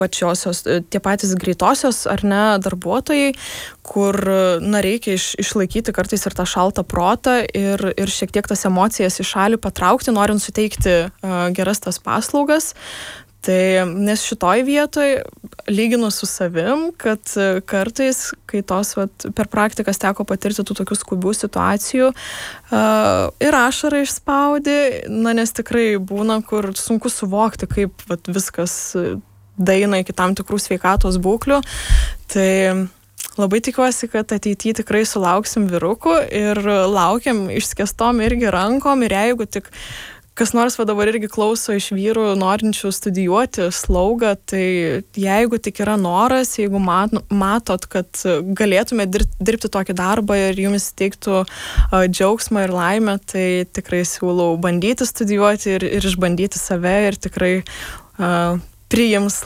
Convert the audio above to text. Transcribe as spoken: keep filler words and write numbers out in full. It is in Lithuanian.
pačiosios, tie patys greitosios ar ne darbuotojai, kur na, reikia iš, išlaikyti kartais ir tą šaltą protą ir, ir šiek tiek tas emocijas į šalį patraukti, norint suteikti uh, geras tas paslaugas. Tai nes šitoj vietoj lyginu su savim, kad kartais, kai tos vat, per praktikas teko patirti tų tokių skubių situacijų, uh, ir ašarą išspaudi, na nes tikrai būna, kur sunku suvokti, kaip vat, viskas daeina iki tam tikrų sveikatos būklių. Tai labai tikiuosi, kad ateityje tikrai sulauksim vyrukų ir laukiam išskėstom irgi rankom ir jeigu tik kas nors va dabar irgi klauso iš vyrų norinčių studijuoti slaugą, tai jeigu tik yra noras, jeigu mat, matot, kad galėtume dirbti tokį darbą ir jums teiktų uh, džiaugsmą ir laimę, tai tikrai siūlau bandyti studijuoti ir, ir išbandyti save ir tikrai uh, priims